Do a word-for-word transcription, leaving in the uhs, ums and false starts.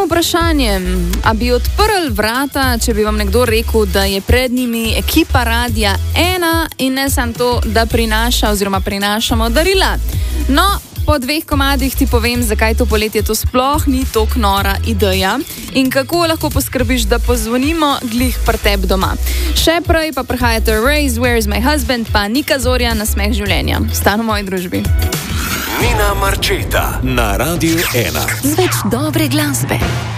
vprašanje. A bi odprli vrata, če bi vam nekdo rekel, da je pred njimi ekipa Radia ena in ne samo to, da prinaša oziroma prinašamo darila? No, po dveh komadih ti povem, zakaj to poletje to sploh ni tako nora ideja in kako lahko poskrbiš, da pozvonimo glih pri tebi doma. Še prej pa prihajate Raise, Where's My Husband, pa Nika Zorja, Nasmeh življenja. Stan v moji družbi. Nina Marčeta na Radiu ena. Z več dobre glasbe.